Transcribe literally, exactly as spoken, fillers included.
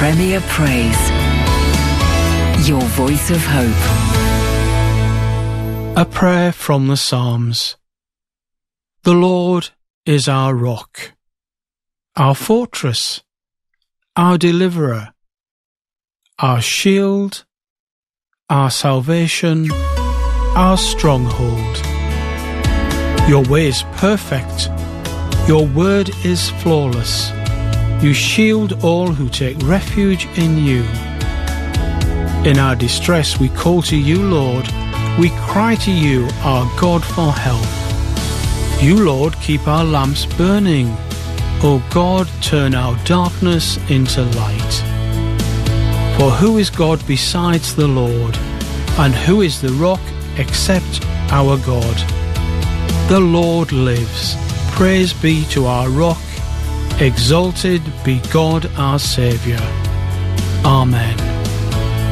Premier Praise. Your voice of hope. A prayer from the Psalms. The Lord is our rock, our fortress, our deliverer, our shield, our salvation, our stronghold. Your way is perfect. Your word is flawless. You shield all who take refuge in you. In our distress we call to you, Lord. We cry to you, our God, for help. You, Lord, keep our lamps burning. O God, turn our darkness into light. For who is God besides the Lord? And who is the rock except our God? The Lord lives. Praise be to our rock. Exalted be God our Saviour. Amen.